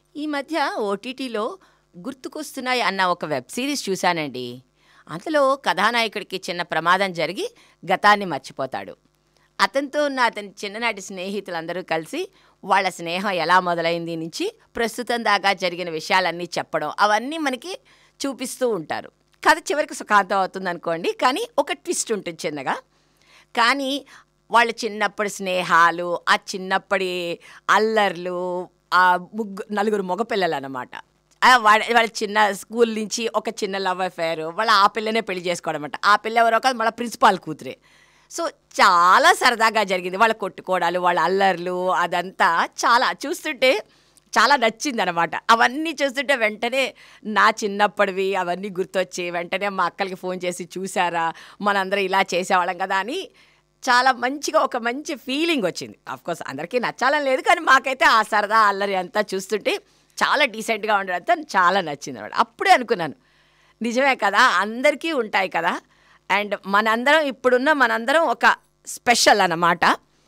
ఈ మధ్య ఓటీటీలో 'గుర్తుకొస్తున్నాయి' అన్న ఒక వెబ్ సిరీస్ చూశానండి. అందులో కథానాయకుడికి చిన్న ప్రమాదం జరిగి గతాన్ని మర్చిపోతాడు. అతనితో ఉన్న అతని చిన్ననాటి స్నేహితులందరూ కలిసి వాళ్ళ స్నేహం ఎలా మొదలైంది నుంచి ప్రస్తుతం దాకా జరిగిన విషయాలన్నీ చెప్పడం అవన్నీ మనకి చూపిస్తూ ఉంటారు. కథ చివరికి సుఖాంతం అవుతుందనుకోండి. కానీ ఒక ట్విస్ట్ ఉంటుంది చిన్నగా. కానీ వాళ్ళ చిన్నప్పటి స్నేహాలు, ఆ చిన్నప్పటి అల్లర్లు, ఆ నలుగురు మగపిల్లలనమాట. వాళ్ళ చిన్న స్కూల్ నుంచి ఒక చిన్న లవ్ అఫేరు, వాళ్ళ ఆ పిల్లనే పెళ్లి చేసుకోవడం అనమాట. ఆ పిల్ల ఎవరో కాదు, మళ్ళీ ప్రిన్సిపాల్ కూతురే. సో చాలా సరదాగా జరిగింది. వాళ్ళ కొట్టుకోవడాలు, వాళ్ళ అల్లర్లు, అదంతా చాలా చూస్తుంటే చాలా నచ్చిందనమాట. అవన్నీ చూస్తుంటే వెంటనే నా చిన్నప్పటివి అవన్నీ గుర్తొచ్చి వెంటనే మా అక్కలకి ఫోన్ చేసి, చూసారా మనందరం ఇలా చేసేవాళ్ళం కదా అని చాలా మంచిగా ఒక మంచి ఫీలింగ్ వచ్చింది. ఆఫ్కోర్స్ అందరికీ నచ్చాలని లేదు, కానీ మాకైతే ఆ సరదా అల్లరి అంతా చూస్తుంటే చాలా డీసెంట్గా ఉండడంతో చాలా నచ్చింది అనమాట. అప్పుడే అనుకున్నాను, నిజమే కదా, అందరికీ ఉంటాయి కదా. అండ్ మనందరం ఒక స్పెషల్ అన్నమాట.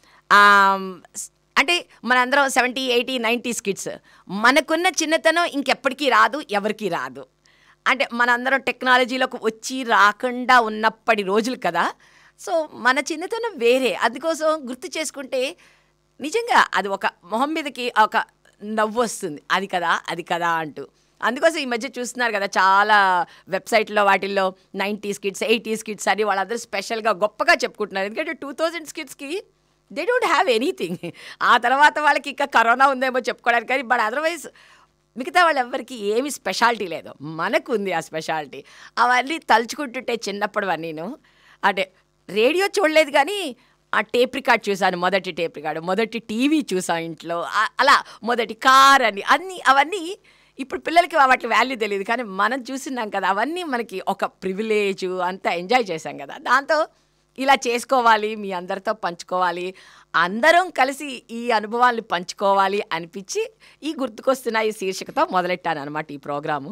అంటే మనందరం 70, 80, 90s కిడ్స్. మనకున్న చిన్నతనం ఇంకెప్పటికీ రాదు, ఎవరికీ రాదు. అంటే మనందరం టెక్నాలజీలోకి వచ్చి రాకుండా ఉన్నప్పటి రోజులు కదా. సో మన చిన్నతనం వేరే. అందుకోసం గుర్తు చేసుకుంటే నిజంగా అది ఒక మొహం మీదకి ఒక నవ్వు వస్తుంది. అది కదా అది కదా అంటూ. అందుకోసం ఈ మధ్య చూస్తున్నారు కదా, చాలా వెబ్సైట్లో వాటిల్లో 90s కిడ్స్, 80s కిడ్స్ అని వాళ్ళందరూ స్పెషల్గా గొప్పగా చెప్పుకుంటున్నారు. ఎందుకంటే 2000s కిడ్స్కి దే డోంట్ హ్యావ్ ఎనీథింగ్. ఆ తర్వాత వాళ్ళకి ఇంకా కరోనా ఉందేమో చెప్పుకోవడానికి, కానీ బట్ అదర్వైజ్ మిగతా వాళ్ళు ఎవరికి ఏమి స్పెషాలిటీ లేదు. మనకు ఉంది ఆ స్పెషాలిటీ. అవన్నీ తలుచుకుంటుంటే చిన్నప్పుడువన్నీను. అంటే రేడియో చూడలేదు, కానీ ఆ టేప్ రికార్డ్ చూసాను, మొదటి టేప్ రికార్డు, మొదటి టీవీ చూసాను ఇంట్లో, అలా మొదటి కార్ అని అవన్నీ ఇప్పుడు పిల్లలకి వాటి వాల్యూ తెలియదు, కానీ మనం చూసినాం కదా, అవన్నీ మనకి ఒక ప్రివిలేజు, అంతా ఎంజాయ్ చేసాం కదా. దాంతో ఇలా చేసుకోవాలి, మీ అందరితో పంచుకోవాలి, అందరం కలిసి ఈ అనుభవాల్ని పంచుకోవాలి అనిపించి ఈ గుర్తుకొస్తున్నాయి శీర్షికతో మొదలెట్టాను అనమాట ఈ ప్రోగ్రాము.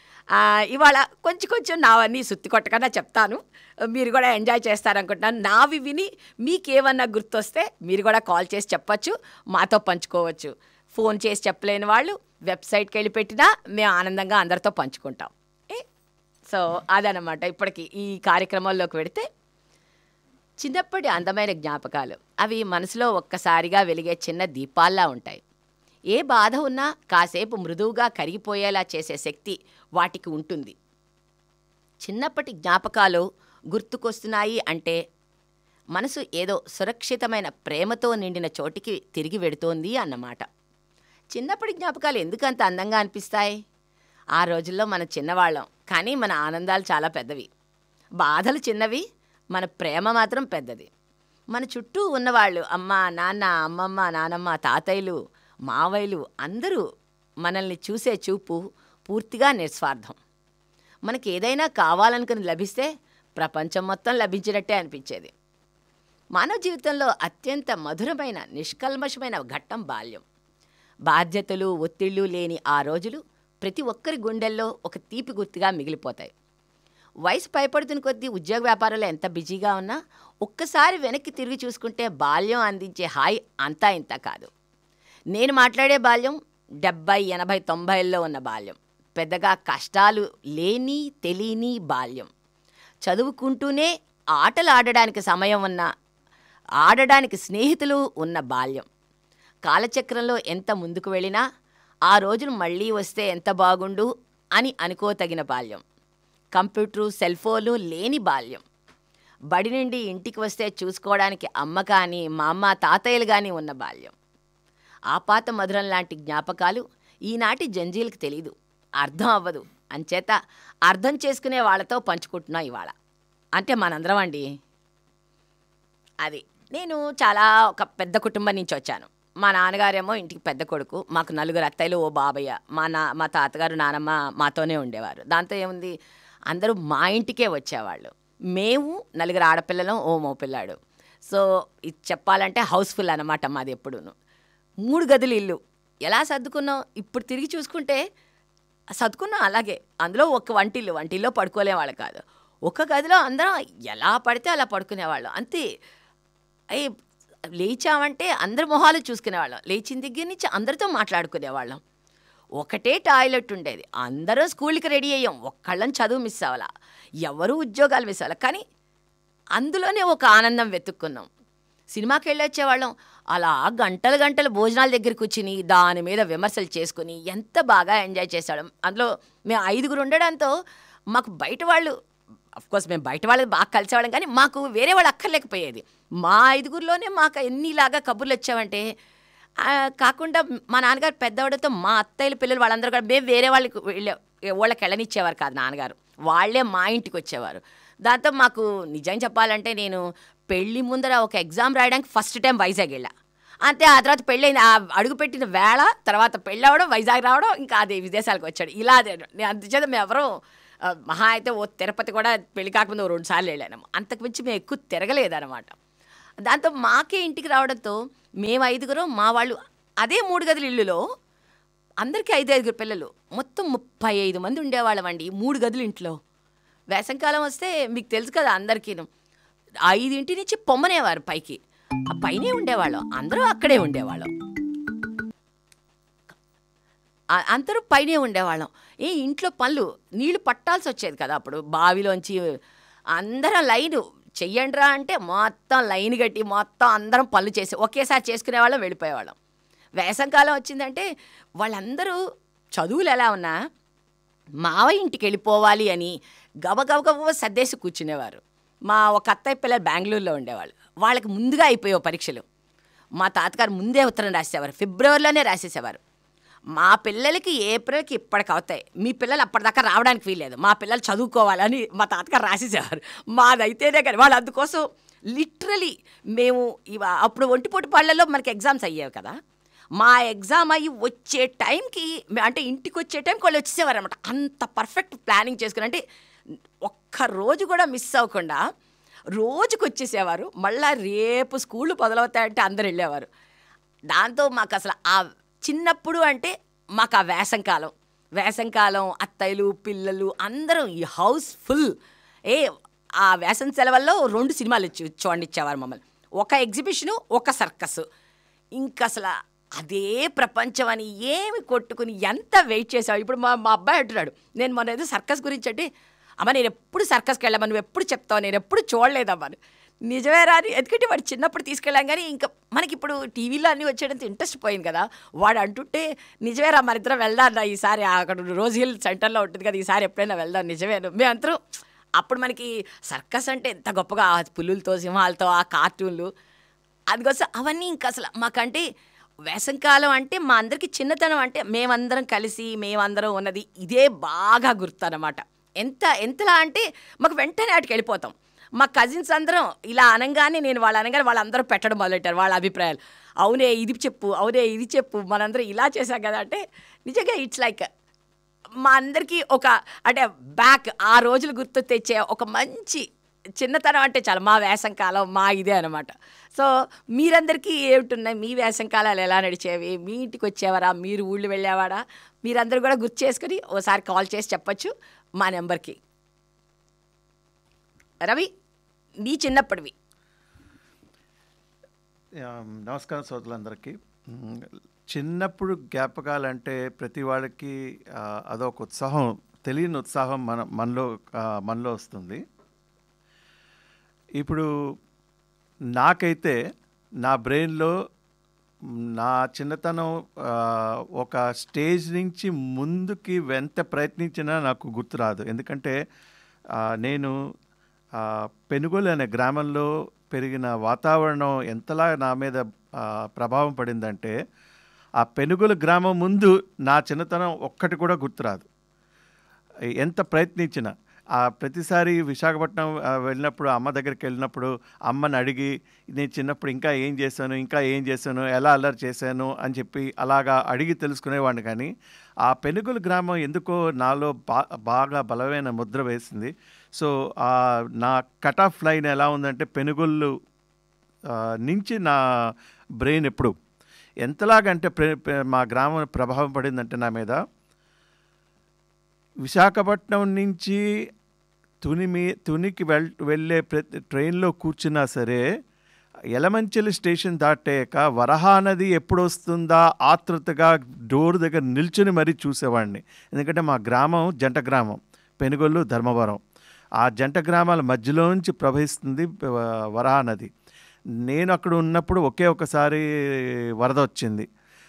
ఇవాళ కొంచెం నావన్నీ సుత్తి కొట్టకుండా చెప్తాను, మీరు కూడా ఎంజాయ్ చేస్తారనుకుంటున్నాను. నావి విని మీకేమన్నా గుర్తొస్తే మీరు కూడా కాల్ చేసి చెప్పచ్చు, మాతో పంచుకోవచ్చు. ఫోన్ చేసి చెప్పలేని వాళ్ళు వెబ్సైట్కి వెళ్ళి పెట్టినా మేము ఆనందంగా అందరితో పంచుకుంటాం. సో అదనమాట. ఇప్పటికి ఈ కార్యక్రమాల్లోకి వెడితే చిన్నప్పటి అందమైన జ్ఞాపకాలు అవి మనసులో ఒక్కసారిగా వెలిగే చిన్న దీపాల్లా ఉంటాయి. ఏ బాధ ఉన్నా కాసేపు మృదువుగా కరిగిపోయేలా చేసే శక్తి వాటికి ఉంటుంది. చిన్నప్పటి జ్ఞాపకాలు గుర్తుకొస్తున్నాయి అంటే మనసు ఏదో సురక్షితమైన ప్రేమతో నిండిన చోటికి తిరిగి వెడుతోంది అన్నమాట. చిన్నప్పటి జ్ఞాపకాలు ఎందుకంత అందంగా అనిపిస్తాయి? ఆ రోజుల్లో మనం చిన్నవాళ్ళం, కానీ మన ఆనందాలు చాలా పెద్దవి. బాధలు చిన్నవి, మన ప్రేమ మాత్రం పెద్దది. మన చుట్టూ ఉన్నవాళ్ళు అమ్మ, నాన్న, అమ్మమ్మ, నానమ్మ, తాతయ్యలు, మావయ్యలు అందరూ మనల్ని చూసే చూపు పూర్తిగా నిస్వార్థం. మనకి ఏదైనా కావాలనుకుని లభిస్తే ప్రపంచం మొత్తం లభించినట్టే అనిపించేది. మానవ జీవితంలో అత్యంత మధురమైన నిష్కల్మషమైన ఘట్టం బాల్యం. బాధ్యతలు, ఒత్తిళ్లు లేని ఆ రోజులు ప్రతి ఒక్కరి గుండెల్లో ఒక తీపి గుర్తుగా మిగిలిపోతాయి. వయసు పైపడుతున్న కొద్దీ ఉద్యోగ వ్యాపారాలు ఎంత బిజీగా ఉన్నా ఒక్కసారి వెనక్కి తిరిగి చూసుకుంటే బాల్యం అందించే హాయి అంతా ఇంత కాదు. నేను మాట్లాడే బాల్యం 70, 80, 90ల్లో ఉన్న బాల్యం. పెద్దగా కష్టాలు లేని తెలియని బాల్యం. చదువుకుంటూనే ఆటలు ఆడడానికి సమయం ఉన్న, ఆడడానికి స్నేహితులు ఉన్న బాల్యం. కాలచక్రంలో ఎంత ముందుకు వెళ్ళినా ఆ రోజులు మళ్ళీ వస్తే ఎంత బాగుండు అని అనుకోతగిన బాల్యం. కంప్యూటరు, సెల్ ఫోన్లు లేని బాల్యం. బడి నుండి ఇంటికి వస్తే చూసుకోవడానికి అమ్మ కానీ, మా అమ్మ, తాతయ్యలు కానీ ఉన్న బాల్యం. ఆపాత మధురం లాంటి జ్ఞాపకాలు ఈనాటి జంజీలకు తెలీదు, అర్థం అవ్వదు. అంచేత అర్థం చేసుకునే వాళ్ళతో పంచుకుంటున్నాం ఇవాళ. అంటే మనందరం అండి. అది నేను చాలా ఒక పెద్ద కుటుంబం నుంచి వచ్చాను. మా నాన్నగారేమో ఇంటికి పెద్ద కొడుకు, మాకు 4 అత్తయ్యలు, ఓ బాబయ్య. మా తాతగారు, నానమ్మ మాతోనే ఉండేవారు. దాంతో ఏముంది, అందరూ మా ఇంటికే వచ్చేవాళ్ళు. మేము 4 ఆడపిల్లలం, ఓ మగపిల్లాడు. సో ఇది చెప్పాలంటే హౌస్ఫుల్ అనమాట మాది ఎప్పుడూను. 3 గదులు ఇల్లు. ఎలా సర్దుకున్నాం ఇప్పుడు తిరిగి చూసుకుంటే, సర్దుకున్నాం అలాగే. అందులో ఒక వంటిల్లో పడుకోలేవాళ్ళు కాదు. ఒక గదిలో అందరం ఎలా పడితే అలా పడుకునేవాళ్ళం అంతే. లేచామంటే అందరి మొహాలు చూసుకునేవాళ్ళం. లేచిన దగ్గర నుంచి అందరితో మాట్లాడుకునేవాళ్ళం. ఒకటే టాయిలెట్ ఉండేది. అందరం స్కూల్కి రెడీ అయ్యాం. ఒక్కళ్ళని చదువు మిస్ అవ్వాల, ఎవరు ఉద్యోగాలు మిస్ అవ్వాలి. కానీ అందులోనే ఒక ఆనందం వెతుక్కున్నాం. సినిమాకి వెళ్ళొచ్చేవాళ్ళం, అలా గంటలు గంటలు భోజనాల దగ్గర కూర్చుని దాని మీద విమర్శలు చేసుకుని ఎంత బాగా ఎంజాయ్ చేసాడు. అందులో మేము 5 ఉండడంతో మాకు బయట వాళ్ళు, అఫ్కోర్స్ మేము బయట వాళ్ళు బాగా కలిసేవాళ్ళం, కానీ మాకు వేరే వాళ్ళు అక్కర్లేకపోయేది. మా 5లోనే మాకు ఎన్నిలాగా కబుర్లు వచ్చామంటే, కాకుండా మా నాన్నగారు పెద్దవాడితో మా అత్తయ్యల పిల్లలు వాళ్ళందరూ కూడా మేము వేరే వాళ్ళకి వెళ్ళనిచ్చేవారు కాదు నాన్నగారు, వాళ్ళే మా ఇంటికి వచ్చేవారు. దాంతో మాకు నిజం చెప్పాలంటే నేను పెళ్ళి ముందర ఒక ఎగ్జామ్ రాయడానికి ఫస్ట్ టైం వైజాగ్ వెళ్ళా అంతే. ఆ తర్వాత పెళ్ళైన అడుగుపెట్టిన వేళ తర్వాత పెళ్ళి అవ్వడం, వైజాగ్ రావడం, ఇంకా అదే విదేశాలకు వచ్చాడు. ఇలా నేను అందుచేత మేము ఎవరో మహా అయితే ఓ తిరుపతి కూడా పెళ్లి కాకముందు 2 సార్లు వెళ్ళాము, అంతకుమించి మేము ఎక్కువ తిరగలేదన్నమాట. దాంతో మాకే ఇంటికి రావడంతో మేము 5 మా వాళ్ళు అదే 3 గదుల ఇల్లులో అందరికీ 5 పిల్లలు, మొత్తం 35 మంది ఉండేవాళ్ళం అండి 3 గదుల ఇంట్లో. వేసవికాలం వస్తే మీకు తెలుసు కదా అందరికీ 5 నుంచి పొమ్మనేవారు పైకి, ఆ పైనే ఉండేవాళ్ళం, అందరూ అక్కడే ఉండేవాళ్ళం, అందరూ పైనే ఉండేవాళ్ళం. ఇంట్లో పనులు నీళ్లు పట్టాల్సి వచ్చేది కదా అప్పుడు బావిలోంచి, అందరం లైను చెయ్యండిరా అంటే మొత్తం లైన్ కట్టి మొత్తం అందరం పనులు చేసి ఒకేసారి చేసుకునేవాళ్ళం, వెళ్ళిపోయేవాళ్ళం. వేసవికాలం వచ్చిందంటే వాళ్ళందరూ చదువులు ఎలా ఉన్నా మావయ్య ఇంటికి వెళ్ళిపోవాలి అని గబగబగబ సర్దేసి కూర్చునేవారు. మా ఒక అత్తయ్య పిల్లలు బెంగళూరులో ఉండేవాళ్ళు, వాళ్ళకి ముందుగా అయిపోయావు పరీక్షలు. మా తాతగారు ముందే ఉత్తరం రాసేవారు, ఫిబ్రవరిలోనే రాసేసేవారు. మా పిల్లలకి ఏప్రిల్కి ఇప్పటికి అవుతాయి, మీ పిల్లలు అప్పటిదాకా రావడానికి వీల్లేదు, మా పిల్లలు చదువుకోవాలని మా తాతగారు రాసేసేవారు. మాదైతేనే కానీ వాళ్ళు అందుకోసం లిటరలీ మేము అప్పుడు ఒంటిపూట పాళ్ళలో మనకి ఎగ్జామ్స్ అయ్యేవి కదా, మా ఎగ్జామ్ అయ్యి వచ్చే టైంకి అంటే ఇంటికి వచ్చే టైంకి వాళ్ళు వచ్చేసేవారు అనమాట. అంత పర్ఫెక్ట్ ప్లానింగ్ చేసుకుని, అంటే ఒక్కరోజు కూడా మిస్ అవ్వకుండా రోజుకి వచ్చేసేవారు. మళ్ళీ రేపు స్కూళ్ళు మొదలవుతాయంటే అందరు వెళ్ళేవారు. దాంతో మాకు అసలు ఆ చిన్నప్పుడు అంటే మాకు ఆ వేసంకాలం అత్తయ్యలు పిల్లలు అందరం ఈ హౌస్ ఫుల్. ఆ వేసం సెలవుల్లో 2 సినిమాలు చూడండి ఇచ్చేవారు మమ్మల్ని, ఒక ఎగ్జిబిషను, ఒక సర్కస్. ఇంకా అసలు అదే ప్రపంచం అని ఏమి కొట్టుకుని ఎంత వెయిట్ చేసావు. ఇప్పుడు మా అబ్బాయి అంటున్నాడు, నేను మొన్న ఏదో సర్కస్ గురించి అంటే, అమ్మ నేను ఎప్పుడు సర్కస్కి వెళ్ళామా, నువ్వు ఎప్పుడు చెప్తావు, నేను ఎప్పుడు చూడలేదమ్మా. నిజమే రాని, ఎందుకంటే వాడు చిన్నప్పుడు తీసుకెళ్ళాం, కానీ ఇంకా మనకి ఇప్పుడు టీవీలో అన్నీ వచ్చేటంత ఇంట్రెస్ట్ పోయింది కదా. వాడు అంటుంటే నిజమే రా మరిద్దరం వెళ్దాం రా ఈసారి, అక్కడ రోజ్ హిల్ సెంటర్లో ఉంటుంది కదా, ఈసారి ఎప్పుడైనా వెళ్దాం. నిజమేను, మేమందరం అప్పుడు మనకి సర్కస్ అంటే ఎంత గొప్పగా, ఆ పులులతో సింహాలతో ఆ కార్టూన్లు, అందుకోసం అవన్నీ ఇంకా అసలు మాకంటే వేసవికాలం అంటే మా అందరికీ చిన్నతనం అంటే మేమందరం కలిసి మేమందరం ఉన్నది ఇదే బాగా గుర్తు అన్నమాట. ఎంతలా అంటే మాకు వెంటనే అటుకు వెళ్ళిపోతాం. మా కజిన్స్ అందరం ఇలా అనగానే నేను వాళ్ళు అనగానే వాళ్ళందరూ పెట్టడం మొదలెట్టారు వాళ్ళ అభిప్రాయాలు. అవునే ఇది చెప్పు, అవునే ఇది చెప్పు, మనందరం ఇలా చేశాం కదా అంటే నిజంగా ఇట్స్ లైక్ మా అందరికీ ఒక అంటే బ్యాక్ ఆ రోజులు గుర్తు తెచ్చే ఒక మంచి చిన్నతనం అంటే చాలా మా వేసవికాలం మా ఇదే అనమాట. సో మీరందరికీ ఏమిటున్నాయి, మీ వేసవికాలాలు ఎలా నడిచేవి, మీ ఇంటికి వచ్చేవారా, మీరు ఊళ్ళు వెళ్ళేవాడా, మీరందరూ కూడా గుర్తు చేసుకుని ఓసారి కాల్ చేసి చెప్పచ్చు మా నెంబర్కి. రవి నీ చిన్నప్పటివి. నమస్కారం శ్రోతలందరికీ. చిన్నప్పుడు జ్ఞాపకాలంటే ప్రతి వాళ్ళకి అదొక ఉత్సాహం, తెలియని ఉత్సాహం మనలో వస్తుంది. ఇప్పుడు నాకైతే నా బ్రెయిన్లో నా చిన్నతనం ఒక స్టేజ్ నుంచి ముందుకి ఎంత ప్రయత్నించినా నాకు గుర్తురాదు. ఎందుకంటే నేను పెనుగోలు అనే గ్రామంలో పెరిగిన వాతావరణం ఎంతలా నా మీద ప్రభావం పడిందంటే, ఆ పెనుగోలు గ్రామం ముందు నా చిన్నతనం ఒక్కటి కూడా గుర్తురాదు. ఎంత ప్రయత్నించినా ప్రతిసారి విశాఖపట్నం వెళ్ళినప్పుడు అమ్మ దగ్గరికి వెళ్ళినప్పుడు అమ్మని అడిగి నేను చిన్నప్పుడు ఇంకా ఏం చేశాను, ఎలా అల్లరి చేశాను అని చెప్పి అలాగా అడిగి తెలుసుకునేవాడిని. కానీ ఆ పెనుగోలు గ్రామం ఎందుకో నాలో బాగా బలమైన ముద్ర వేసింది. సో నా కట్ ఆఫ్ లైన్ ఎలా ఉందంటే పెనుగోలు నుంచి నా బ్రెయిన్ ఎప్పుడు ఎంతలాగంటే మా గ్రామం ప్రభావం పడిందంటే నా మీద, విశాఖపట్నం నుంచి తునికి వెళ్ళే ట్రైన్లో కూర్చున్నా సరే యలమంచిలి స్టేషన్ దాటాక వరహా నది ఎప్పుడు వస్తుందా ఆతృతగా డోర్ దగ్గర నిల్చుని మరీ చూసేవాడిని. ఎందుకంటే మా గ్రామం జంట గ్రామం, పెనుగొల్లు ధర్మవరం. ఆ జంట గ్రామాల మధ్యలోంచి ప్రవహిస్తుంది వరహా నది. నేను అక్కడ ఉన్నప్పుడు ఒకే ఒకసారి వరద వచ్చింది.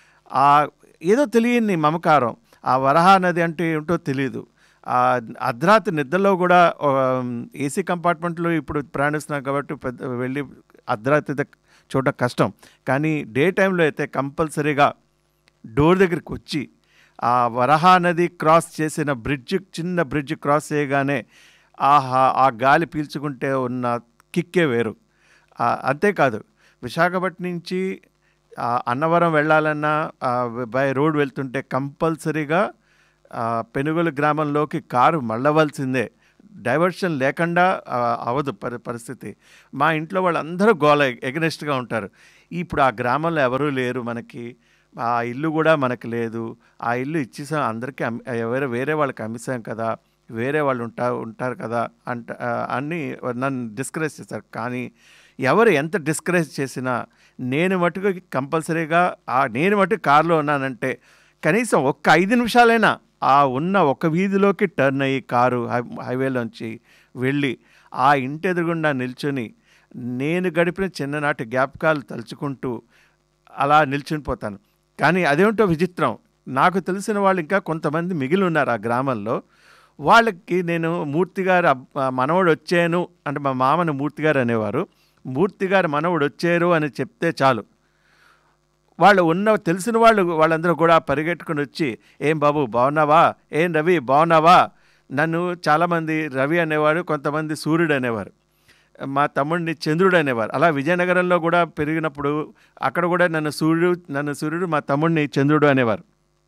ఏదో తెలియని మమకారం, ఆ వరహా నది అంటే ఏమిటో తెలియదు. అర్ధరాత్రి నిద్రలో కూడా ఏసీ కంపార్ట్మెంట్లో ఇప్పుడు ప్రయాణిస్తున్నాం కాబట్టి వెళ్ళి అర్ధరాత్రి చూడడం కష్టం. కానీ డే టైంలో అయితే కంపల్సరీగా డోర్ దగ్గరికి వచ్చి ఆ వరహా నది క్రాస్ చేసిన చిన్న బ్రిడ్జ్ క్రాస్ చేయగానే ఆ గాలి పీల్చుకుంటే ఉన్న కిక్కే వేరు. అంతేకాదు, విశాఖపట్నం నుంచి అన్నవరం వెళ్ళాలన్నా బై రోడ్ వెళ్తుంటే కంపల్సరీగా పెనుగొలు గ్రామంలోకి కారు మళ్ళవలసిందే. డైవర్షన్ లేకుండా అవదు పరిస్థితి. మా ఇంట్లో వాళ్ళందరూ గోల ఎగనెస్ట్గా ఉంటారు. ఇప్పుడు ఆ గ్రామంలో ఎవరూ లేరు, మనకి ఆ ఇల్లు కూడా మనకు లేదు. ఆ ఇల్లు ఇచ్చేసాం అందరికీ, వేరే వాళ్ళకి అమ్మేసాం కదా, వేరే వాళ్ళు ఉంటారు కదా అని నన్ను డిస్కరేజ్ చేశారు. కానీ ఎవరు ఎంత డిస్కరేజ్ చేసినా నేను మటుకు కంపల్సరీగా నేను మటుకు కారులో ఉన్నానంటే కనీసం ఒక్క 5 నిమిషాలైనా ఉన్న ఒక వీధిలోకి టర్న్ అయ్యి కారు హైవేలోంచి వెళ్ళి ఆ ఇంటి ఎదురుగుండా నిల్చొని నేను గడిపిన చిన్ననాటి జ్ఞాపకాలు తలుచుకుంటూ అలా నిల్చునిపోతాను. కానీ అదేమిటో విచిత్రం, నాకు తెలిసిన వాళ్ళు ఇంకా కొంతమంది మిగిలి ఉన్నారు ఆ గ్రామంలో. వాళ్ళకి నేను మూర్తిగారు మనవడు వచ్చాను అంటే, మా మామని మూర్తిగారు అనేవారు, మూర్తిగారు మనవడు వచ్చారు అని చెప్తే చాలు వాళ్ళు తెలిసిన వాళ్ళందరూ కూడా పరిగెట్టుకుని వచ్చి, ఏం బాబు బాగున్నావా, ఏం రవి బాగున్నావా. నన్ను చాలామంది రవి అనేవారు, కొంతమంది సూర్యుడు అనేవారు, మా తమ్ముడిని చంద్రుడు అనేవారు. అలా విజయనగరంలో కూడా పెరిగినప్పుడు అక్కడ కూడా నన్ను సూర్యుడు, మా తమ్ముడిని చంద్రుడు అనేవారు.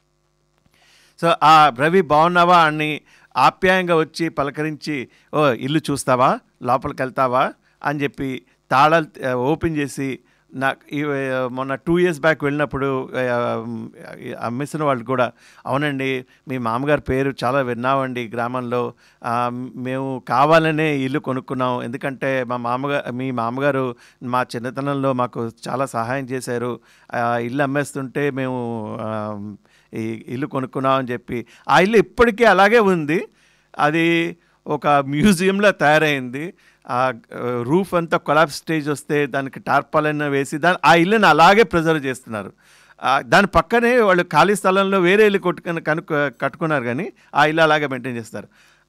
సో ఆ రవి బాగున్నావా అని ఆప్యాయంగా వచ్చి పలకరించి, ఓ ఇల్లు చూస్తావా, లోపలికి వెళ్తావా అని చెప్పి తాళాలు ఓపెన్ చేసి మొన్న 2 years బ్యాక్ వెళ్ళినప్పుడు అమ్మేసిన వాళ్ళు కూడా, అవునండి మీ మామగారి పేరు చాలా విన్నామండి గ్రామంలో, మేము కావాలనే ఇల్లు కొనుక్కున్నాం, ఎందుకంటే మీ మామగారు మా చిన్నతనంలో మాకు చాలా సహాయం చేశారు, ఇల్లు అమ్మేస్తుంటే మేము ఈ ఇల్లు కొనుక్కున్నాం అని చెప్పి. ఆ ఇల్లు ఇప్పటికీ అలాగే ఉంది, అది ఒక మ్యూజియంలో తయారైంది. ఆ రూఫ్ అంతా కొలాప్స్ స్టేజ్ వస్తే దానికి టార్పాలైన వేసి ఆ ఇల్లుని అలాగే ప్రిజర్వ్ చేస్తున్నారు. దాని పక్కనే వాళ్ళు ఖాళీ స్థలంలో వేరే ఇల్లు కట్టుకున్నారు, కానీ ఆ ఇల్లు అలాగే మెయింటైన్ చేస్తారు.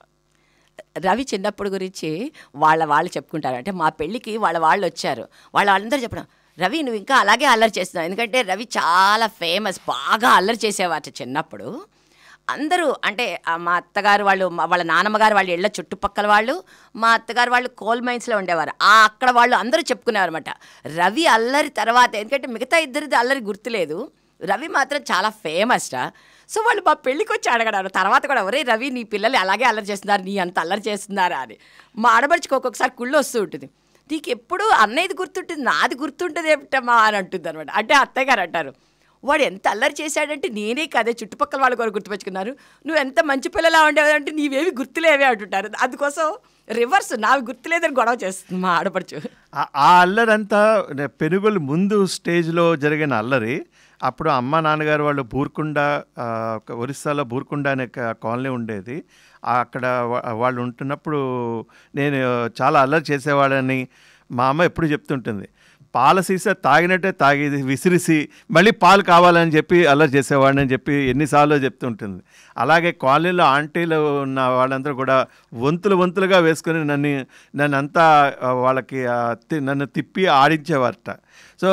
రవి చిన్నప్పుడు గురించి వాళ్ళు చెప్పుకుంటారు. అంటే మా పెళ్ళికి వాళ్ళు వచ్చారు, వాళ్ళందరూ చెప్పడం, రవి నువ్వు ఇంకా అలాగే అల్లరి చేస్తున్నావు. ఎందుకంటే రవి చాలా ఫేమస్, బాగా అల్లరి చేసేవారు చిన్నప్పుడు. అందరూ అంటే మా అత్తగారు వాళ్ళ నాన్నమ్మగారు వాళ్ళ ఇళ్ళ చుట్టుపక్కల వాళ్ళు, మా అత్తగారు వాళ్ళు కోల్ మైన్స్లో ఉండేవారు, అక్కడ వాళ్ళు అందరూ చెప్పుకునేవారు అనమాట రవి అల్లరి తర్వాత. ఎందుకంటే మిగతా ఇద్దరిది అల్లరి గుర్తులేదు, రవి మాత్రం చాలా ఫేమస్. సో వాళ్ళు మా పెళ్ళికి వచ్చి అడగడారు తర్వాత కూడా, ఒరే రవి నీ పిల్లలు అలాగే అల్లరి చేస్తున్నారు, నీ అంత అల్లరి చేస్తున్నారా అని. మా ఆడబడుచుకు ఒక్కొక్కసారి కుళ్ళు వస్తూ ఉంటుంది, నీకు ఎప్పుడు అన్నయ్యది గుర్తుంటుంది, నాది గుర్తుంటుంది ఏమిటమ్మా అని అంటుంది అనమాట. అంటే అత్తయ్య గారు అంటారు, వాడు ఎంత అల్లరి చేశాడంటే నేనే కదే చుట్టుపక్కల వాళ్ళు కూడా గుర్తుపెట్టుకున్నారు, నువ్వు ఎంత మంచి పిల్లలా ఉండేవంటే నీవేవి గుర్తులేవే అంటుంటారు. అందుకోసం రివర్స్, నావి గుర్తులేదని గొడవ చేస్తుంది మా ఆడపడుచు. ఆ అల్లరంతా పెనుగొలు ముందు స్టేజ్లో జరిగిన అల్లరి. అప్పుడు అమ్మ నాన్నగారు వాళ్ళు బూర్కొండ, ఒరిస్సాలో బూర్కొండ అనే కాలనీ ఉండేది, అక్కడ వాళ్ళు ఉంటున్నప్పుడు నేను చాలా అల్లరి చేసేవాడని మా అమ్మ ఎప్పుడు చెప్తుంటుంది. పాల సీసా తాగినట్టే తాగేది విసిరిసి మళ్ళీ పాలు కావాలని చెప్పి అల్లరి చేసేవాడిని అని చెప్పి ఎన్నిసార్లు చెప్తుంటుంది. అలాగే కాలనీలో ఆంటీలు ఉన్న వాళ్ళందరూ కూడా వంతులుగా వేసుకొని నన్నంతా వాళ్ళకి నన్ను తిప్పి ఆడించేవారట. సో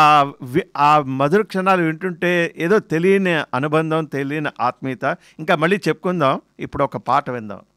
ఆ మధుర క్షణాలు వింటుంటే ఏదో తెలియని అనుబంధం, తెలియని ఆత్మీయత. ఇంకా మళ్ళీ చెప్పుకుందాం, ఇప్పుడు ఒక పాట విందాం.